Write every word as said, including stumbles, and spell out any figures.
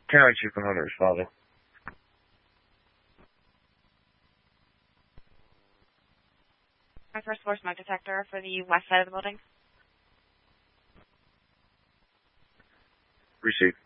Karen two hundred responding. My first floor smoke detector for the west side of the building. Received.